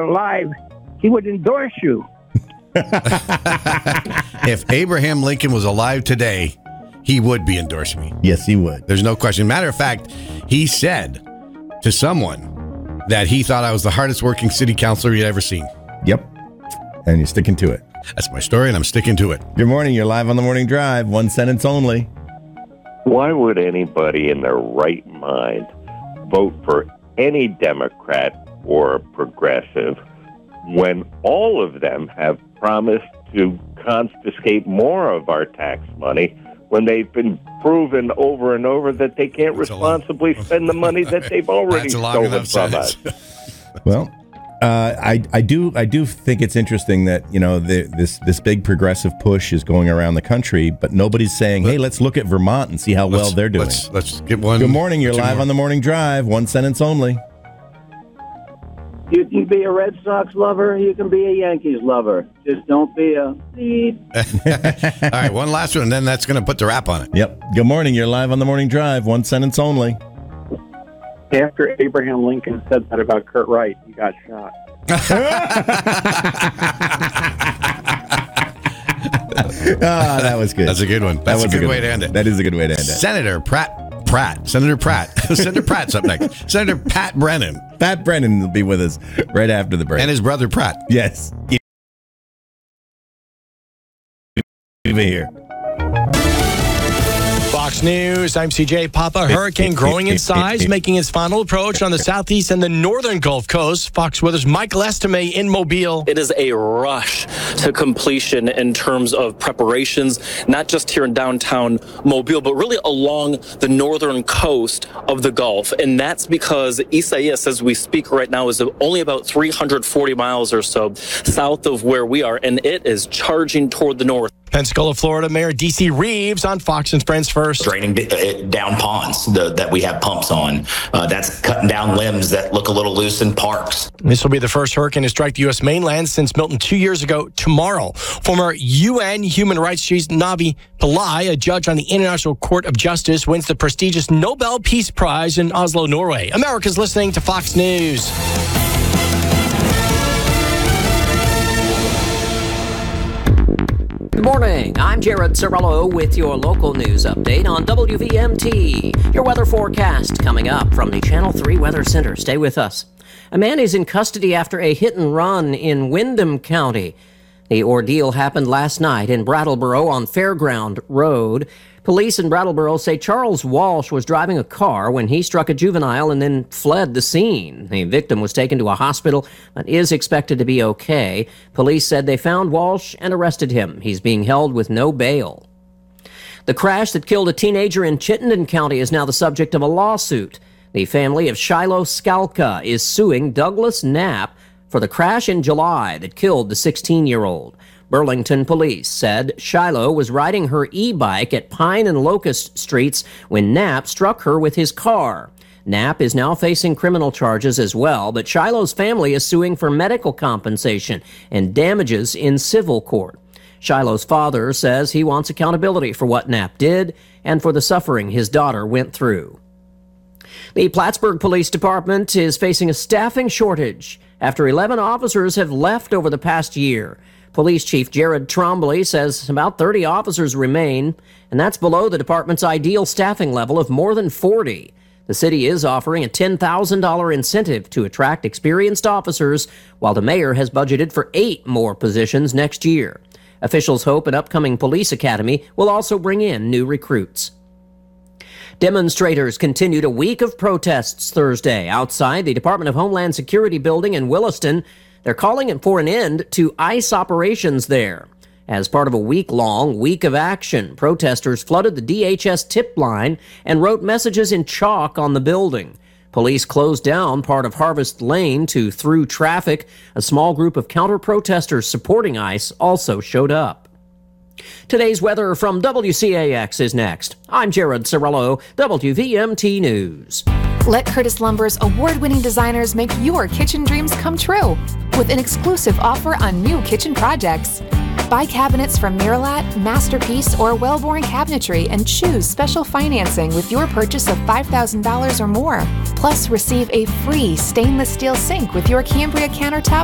alive, he would endorse you. If Abraham Lincoln was alive today, he would be endorsing me. Yes, he would. There's no question. Matter of fact, he said to someone that he thought I was the hardest working city councilor he'd ever seen. Yep. And you're sticking to it. That's my story, and I'm sticking to it. Good morning. You're live on the Morning Drive. One sentence only. Why would anybody in their right mind vote for any Democrat or progressive when all of them have promised to confiscate more of our tax money when they've been proven over and over that they can't responsibly spend the money that they've already stolen from us? Well, I do think it's interesting that, you know, this big progressive push is going around the country, but nobody's saying, hey, let's look at Vermont and see how well they're doing. Let's get one. Good morning. You're live on the Morning Drive. One sentence only. You can be a Red Sox lover. You can be a Yankees lover. Just don't be a... All right, one last one, and then that's going to put the wrap on it. Yep. Good morning. You're live on the Morning Drive. One sentence only. After Abraham Lincoln said that about Kurt Wright, he got shot. That was good. That's a good one. That's a good way to end it. That is a good way to end it. Senator Senator Pratt's up next. Senator Pat Brennan. Pat Brennan will be with us right after the break. And his brother Pratt. Yes. Over here. Fox News, I'm CJ Papa. Hurricane growing in size, making its final approach on the southeast and the northern Gulf Coast. Fox Weather's Michael Estime in Mobile. It is a rush to completion in terms of preparations, not just here in downtown Mobile, but really along the northern coast of the Gulf. And that's because Isaias, as we speak right now, is only about 340 miles or so south of where we are, and it is charging toward the north. Pensacola, Florida Mayor D.C. Reeves on Fox and Friends First. Draining down ponds that we have pumps on. That's cutting down limbs that look a little loose in parks. This will be the first hurricane to strike the U.S. mainland since Milton 2 years ago tomorrow. Former UN human rights chief Navi Pillai, a judge on the International Court of Justice, wins the prestigious Nobel Peace Prize in Oslo, Norway. America's listening to Fox News. Good morning. I'm Jared Cirillo with your local news update on WVMT. Your weather forecast coming up from the Channel 3 Weather Center. Stay with us. A man is in custody after a hit and run in Windham County. The ordeal happened last night in Brattleboro on Fairground Road. Police in Brattleboro say Charles Walsh was driving a car when he struck a juvenile and then fled the scene. The victim was taken to a hospital but is expected to be okay. Police said they found Walsh and arrested him. He's being held with no bail. The crash that killed a teenager in Chittenden County is now the subject of a lawsuit. The family of Shiloh Skalka is suing Douglas Knapp for the crash in July that killed the 16-year-old. Burlington police said Shiloh was riding her e-bike at Pine and Locust Streets when Knapp struck her with his car. Knapp is now facing criminal charges as well, but Shiloh's family is suing for medical compensation and damages in civil court. Shiloh's father says he wants accountability for what Knapp did and for the suffering his daughter went through. The Plattsburgh Police Department is facing a staffing shortage after 11 officers have left over the past year. Police Chief Jared Trombley says about 30 officers remain, and that's below the department's ideal staffing level of more than 40. The city is offering a $10,000 incentive to attract experienced officers, while the mayor has budgeted for 8 more positions next year. Officials hope an upcoming police academy will also bring in new recruits. Demonstrators continued a week of protests Thursday outside the Department of Homeland Security building in Williston. They're calling for an end to ICE operations there. As part of a week-long week of action, protesters flooded the DHS tip line and wrote messages in chalk on the building. Police closed down part of Harvest Lane to through traffic. A small group of counter-protesters supporting ICE also showed up. Today's weather from WCAX is next. I'm Jared Cirillo, WVMT News. Let Curtis Lumber's award-winning designers make your kitchen dreams come true with an exclusive offer on new kitchen projects. Buy cabinets from Miralat, Masterpiece, or Wellborn Cabinetry and choose special financing with your purchase of $5,000 or more. Plus, receive a free stainless steel sink with your Cambria countertop